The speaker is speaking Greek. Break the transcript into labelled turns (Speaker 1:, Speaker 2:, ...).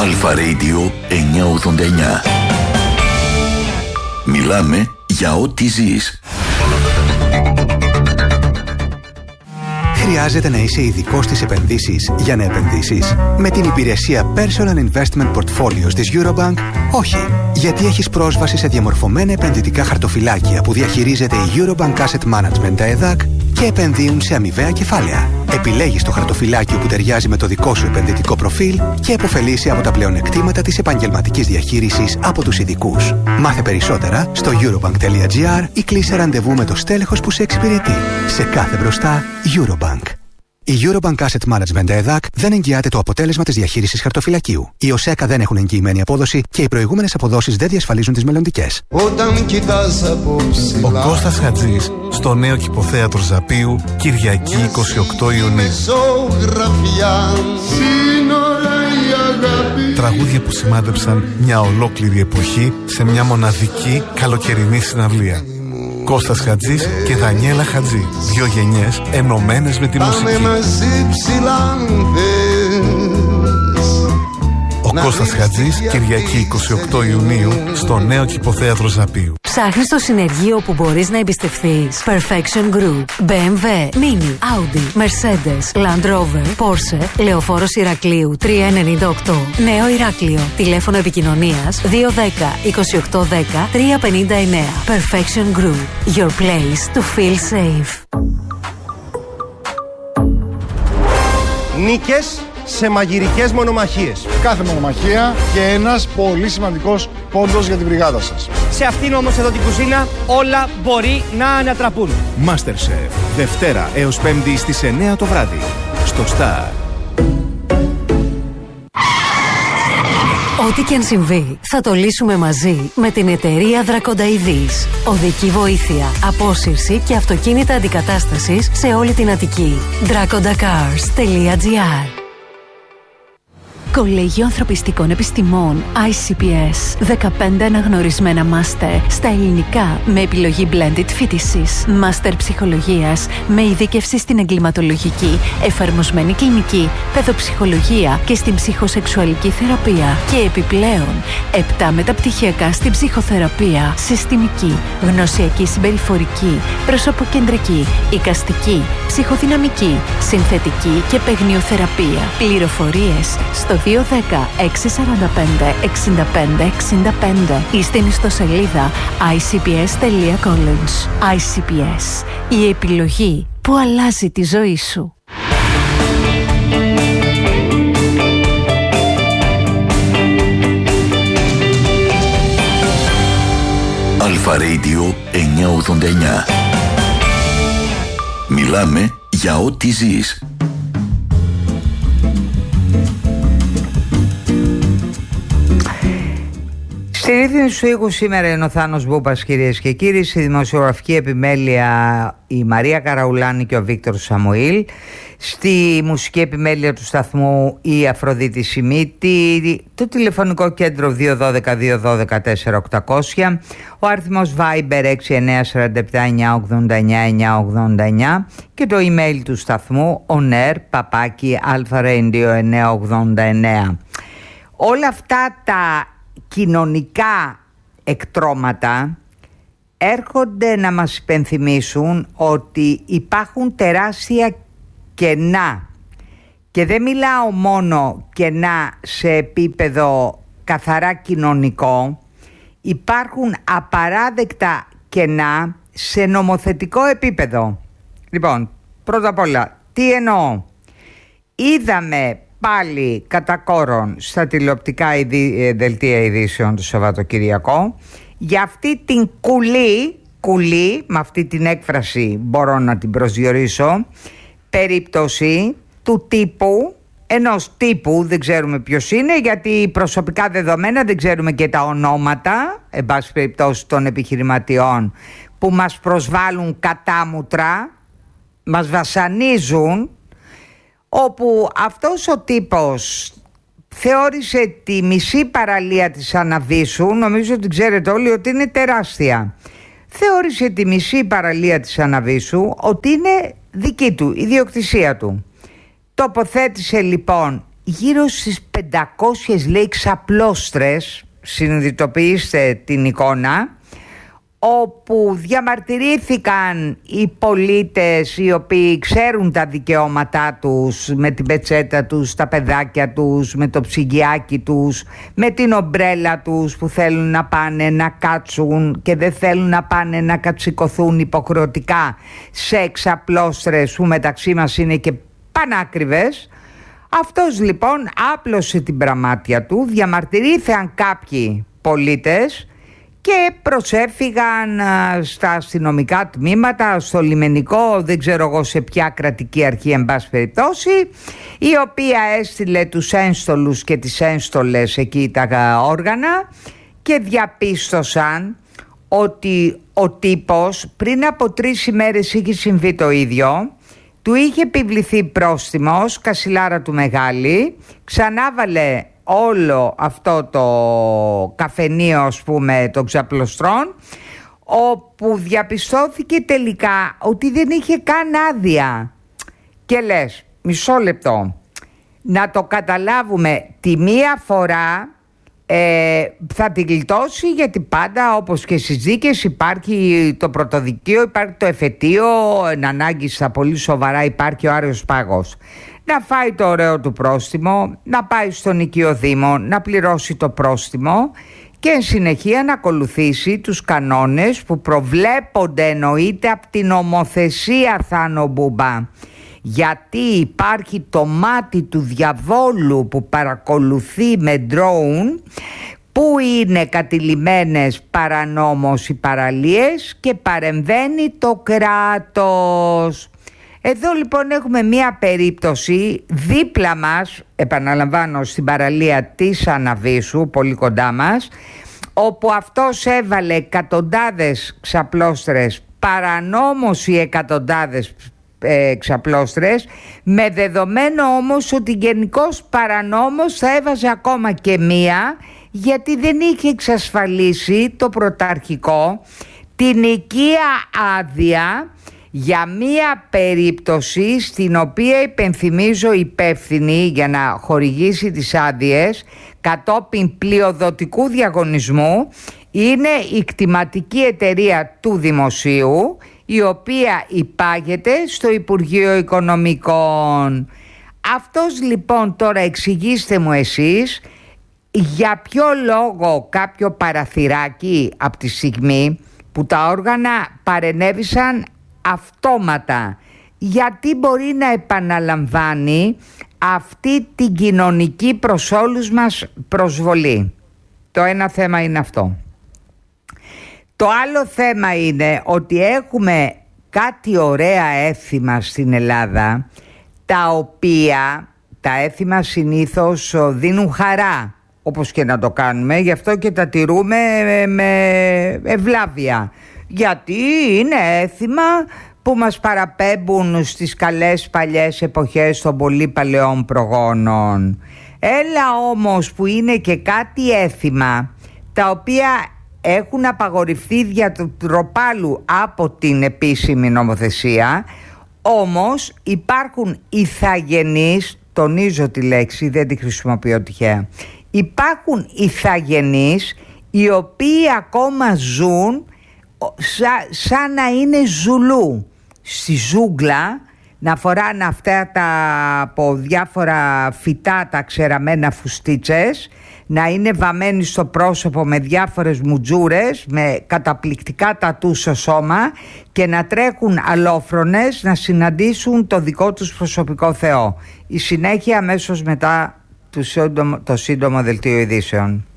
Speaker 1: Αλφα Radio 989. Μιλάμε για ό,τι ζεις.
Speaker 2: Χρειάζεται να είσαι ειδικός στις επενδύσεις για να επενδύσεις? Με την υπηρεσία Personal Investment Portfolios της Eurobank, όχι. Γιατί έχεις πρόσβαση σε διαμορφωμένα επενδυτικά χαρτοφυλάκια που διαχειρίζεται η Eurobank Asset Management, τα ΕΔΑΚ, και επενδύουν σε αμοιβαία κεφάλαια. Επιλέγεις το χαρτοφυλάκιο που ταιριάζει με το δικό σου επενδυτικό προφίλ και επωφελείσαι από τα πλεονεκτήματα της επαγγελματικής διαχείρισης από τους ειδικούς. Μάθε περισσότερα στο eurobank.gr ή κλείσε ραντεβού με το στέλεχος που σε εξυπηρετεί. Σε κάθε μπροστά, Eurobank. Η Eurobank Asset Management ΕΔΑΚ δεν εγγυάται το αποτέλεσμα της διαχείρισης χαρτοφυλακίου. Οι ΟΣΕΚΑ δεν έχουν εγγυημένη απόδοση και οι προηγούμενες αποδόσεις δεν διασφαλίζουν τις μελλοντικές.
Speaker 3: Ο Κώστας Χατζής στο νέο κηποθέατρο Ζαπίου, Κυριακή 28 Ιουνίου. Τραγούδια που σημάδεψαν μια ολόκληρη εποχή σε μια μοναδική καλοκαιρινή συναυλία. Κώστας Χατζής και Δανιέλα Χατζή. Δύο γενιές ενωμένες με τη μουσική. Ο Κώστας Χατζής, Κυριακή 28 Ιουνίου, στο νέο κηποθέατρο Ζαπίου.
Speaker 4: Ψάχνεις το συνεργείο που μπορείς να εμπιστευθείς? Perfection Group, BMW, Mini, Audi, Mercedes, Land Rover, Porsche, Λεωφόρος Ηρακλείου 398, Νέο Ηράκλειο. Τηλέφωνο επικοινωνίας 210 2810 359. Perfection Group, your place to feel safe.
Speaker 5: Νίκες σε μαγειρικές μονομαχίες.
Speaker 6: Κάθε μονομαχία και ένας πολύ σημαντικός πόντος για την μπριγάδα σας.
Speaker 5: Σε αυτήν όμως εδώ την κουζίνα όλα μπορεί να ανατραπούν.
Speaker 7: MasterChef, Δευτέρα έως Πέμπτη στις 9 το βράδυ. Στο Star.
Speaker 4: Ό,τι και αν συμβεί, θα το λύσουμε μαζί με την εταιρεία Δρακονταειδής. Οδική βοήθεια, απόσυρση και αυτοκίνητα αντικατάστασης σε όλη την Αττική. dracondacars.gr. Κολέγιο Ανθρωπιστικών Επιστημών ICPS. 15 αναγνωρισμένα μάστερ στα ελληνικά με επιλογή blended φοιτησης. Μάστερ ψυχολογίας με ειδίκευση στην εγκληματολογική, εφαρμοσμένη κλινική, παιδοψυχολογία και στην ψυχοσεξουαλική θεραπεία. Και επιπλέον 7 μεταπτυχιακά στην ψυχοθεραπεία, συστημική, γνωσιακή συμπεριφορική, προσωποκεντρική, εικαστική, ψυχοδυναμική, συνθετική και παιγνιοθεραπεία. Πληροφορίες στο 210 645 65 65 ή στην ιστοσελίδα icps.college. ICPS. Η επιλογή που αλλάζει τη ζωή σου.
Speaker 1: Αλφα Radio 989. Μιλάμε για ό,τι ζεις.
Speaker 8: Στη ρύθμιση του οίκου σήμερα είναι ο Θάνος Μπούπας, κυρίες και κύριοι. Στη δημοσιογραφική επιμέλεια η Μαρία Καραουλάνη και ο Βίκτορ Σαμουήλ. Στη μουσική επιμέλεια του σταθμού η Αφροδίτη Σιμίτη. Το τηλεφωνικό κέντρο 212-212-4800. Ο αριθμός Viber 6947-989-989. Και το email του σταθμού onair@alpharadio989. Όλα αυτά τα κοινωνικά εκτρώματα έρχονται να μας υπενθυμίσουν ότι υπάρχουν τεράστια κενά, και δεν μιλάω μόνο κενά σε επίπεδο καθαρά κοινωνικό, υπάρχουν απαράδεκτα κενά σε νομοθετικό επίπεδο. Λοιπόν, πρώτα απ' όλα, τι εννοώ? Είδαμε πάλι κατά κόρον στα τηλεοπτικά δελτία ειδήσεων το Σαββατοκυριακό για αυτή την κουλή, με αυτή την έκφραση μπορώ να την προσδιορίσω, περίπτωση του τύπου, ενός τύπου, δεν ξέρουμε ποιος είναι, γιατί προσωπικά δεδομένα δεν ξέρουμε και τα ονόματα, εν πάση περιπτώσει, των επιχειρηματιών που μας προσβάλλουν κατάμουτρα, μας βασανίζουν, όπου αυτός ο τύπος θεώρησε τη μισή παραλία της Αναβίσσου, νομίζω ότι ξέρετε όλοι ότι είναι τεράστια, θεώρησε τη μισή παραλία της Αναβίσσου ότι είναι δική του, ιδιοκτησία του. Τοποθέτησε λοιπόν γύρω στις 500 λέει ξαπλώστρες, συνειδητοποιήστε την εικόνα, όπου διαμαρτυρήθηκαν οι πολίτες οι οποίοι ξέρουν τα δικαιώματά τους, με την πετσέτα τους, τα παιδάκια τους, με το ψυγιάκι τους, με την ομπρέλα τους, που θέλουν να πάνε να κάτσουν και δεν θέλουν να πάνε να κατσικωθούν υποχρεωτικά σε ξαπλώστρες που μεταξύ μας είναι και πανάκριβες. Αυτός λοιπόν άπλωσε την πραμάτια του, διαμαρτυρήθηκαν κάποιοι πολίτες και προσέφυγαν στα αστυνομικά τμήματα, στο λιμενικό, δεν ξέρω εγώ σε ποια κρατική αρχή εν πάση περιπτώσει, η οποία έστειλε τους ένστολους και τις ένστολες εκεί τα όργανα και διαπίστωσαν ότι ο τύπος πριν από 3 ημέρες είχε συμβεί το ίδιο. Του είχε επιβληθεί πρόστιμος, κασιλάρα του μεγάλη, ξανάβαλε όλο αυτό το καφενείο, ας πούμε, των ξαπλωστρών, όπου διαπιστώθηκε τελικά ότι δεν είχε καν άδεια. Και λες, μισό λεπτό, να το καταλάβουμε, τη μία φορά θα την γλιτώσει, γιατί πάντα όπως και στις δίκες υπάρχει το πρωτοδικείο, υπάρχει το εφετείο, εν ανάγκη στα πολύ σοβαρά υπάρχει ο Άριος Πάγος. Να φάει το ωραίο του πρόστιμο, να πάει στον οικειοδήμο να πληρώσει το πρόστιμο και εν συνεχεία να ακολουθήσει τους κανόνες που προβλέπονται, εννοείται, από την νομοθεσία, Θάνο Μπούμπα. Γιατί υπάρχει το μάτι του διαβόλου που παρακολουθεί με drone, που είναι κατηλημμένες παρανόμως οι παραλίες και παρεμβαίνει το κράτος. Εδώ λοιπόν έχουμε μία περίπτωση δίπλα μας, επαναλαμβάνω, στην παραλία της Αναβίσου, πολύ κοντά μας, όπου αυτός έβαλε εκατοντάδες ξαπλώστρες, παρανόμως οι εκατοντάδες ξαπλώστρες, με δεδομένο όμως ότι γενικώς παρανόμως θα έβαζε ακόμα και μία, γιατί δεν είχε εξασφαλίσει το πρωταρχικό την οικία άδεια για μία περίπτωση στην οποία, υπενθυμίζω, υπεύθυνη για να χορηγήσει τις άδειες κατόπιν πλειοδοτικού διαγωνισμού είναι η κτηματική εταιρεία του Δημοσίου, η οποία υπάγεται στο Υπουργείο Οικονομικών. Αυτός λοιπόν, τώρα εξηγήστε μου εσείς, για ποιο λόγο κάποιο παραθυράκι από τη στιγμή που τα όργανα παρενέβησαν αυτόματα, γιατί μπορεί να επαναλαμβάνει αυτή την κοινωνική προς όλους μας προσβολή. Το ένα θέμα είναι αυτό. Το άλλο θέμα είναι ότι έχουμε κάτι ωραία έθιμα στην Ελλάδα, τα οποία τα έθιμα συνήθως δίνουν χαρά, όπως και να το κάνουμε, γι' αυτό και τα τηρούμε με ευλάβεια, γιατί είναι έθιμα που μας παραπέμπουν στις καλές παλιές εποχές των πολύ παλαιών προγόνων. Έλα όμως που είναι και κάτι έθιμα τα οποία έχουν απαγορευτεί δια του τροπάλου από την επίσημη νομοθεσία, όμως υπάρχουν ηθαγενείς, τονίζω τη λέξη, δεν τη χρησιμοποιώ τυχαία, υπάρχουν ηθαγενείς οι οποίοι ακόμα ζουν σαν να είναι Ζουλού στη ζούγκλα, να φοράνε αυτά τα από διάφορα φυτά τα ξεραμένα φουστίτσες, να είναι βαμμένοι στο πρόσωπο με διάφορες μουτζούρες, με καταπληκτικά τατού στο σώμα και να τρέχουν αλόφρονες να συναντήσουν το δικό τους προσωπικό Θεό. Η συνέχεια αμέσως μετά το σύντομο δελτίο ειδήσεων.